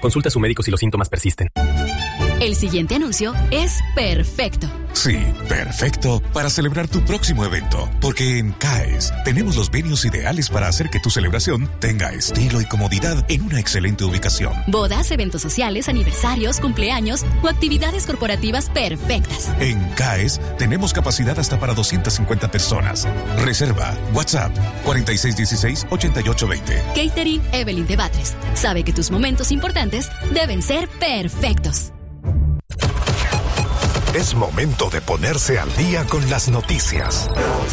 Consulte a su médico si los síntomas persisten. El siguiente anuncio es perfecto. Sí, perfecto para celebrar tu próximo evento, porque en CAES tenemos los venues ideales para hacer que tu celebración tenga estilo y comodidad en una excelente ubicación. Bodas, eventos sociales, aniversarios, cumpleaños o actividades corporativas perfectas. En CAES tenemos capacidad hasta para 250 personas. Reserva WhatsApp 4616-8820. Catering Evelyn de Batres. Sabe que tus momentos importantes deben ser perfectos. Es momento de ponerse al día con las noticias.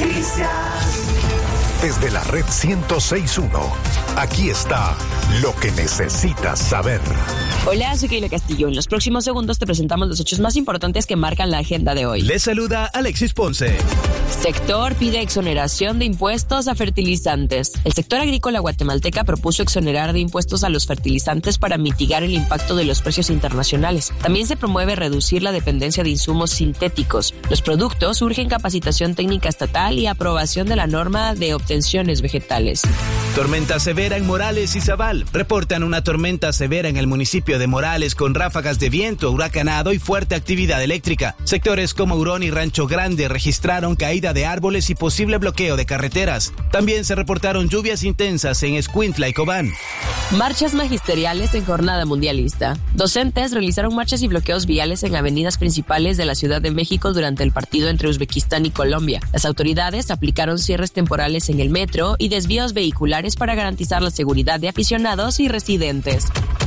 Desde la red 106.1, aquí está lo que necesitas saber. Hola, soy Keila Castillo. En los próximos segundos te presentamos los hechos más importantes que marcan la agenda de hoy. Les saluda Alexis Ponce. Sector pide exoneración de impuestos a fertilizantes. El sector agrícola guatemalteca propuso exonerar de impuestos a los fertilizantes para mitigar el impacto de los precios internacionales. También se promueve reducir la dependencia de insumos sintéticos. Los productos urgen capacitación técnica estatal y aprobación de la norma de obtenciones vegetales. Tormenta severa en Morales y Zabal. Reportan una tormenta severa en el municipio de Morales con ráfagas de viento, huracanado y fuerte actividad eléctrica. Sectores como Hurón y Rancho Grande registraron caída de árboles y posible bloqueo de carreteras. También se reportaron lluvias intensas en Escuintla y Cobán. Marchas magisteriales en jornada mundialista. Docentes realizaron marchas y bloqueos viales en avenidas principales de la Ciudad de México durante el partido entre Uzbekistán y Colombia. Las autoridades aplicaron cierres temporales en el metro y desvíos vehiculares para garantizar la seguridad de aficionados y residentes.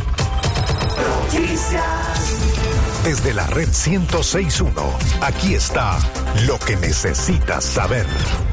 Desde la red 106.1, aquí está lo que necesitas saber.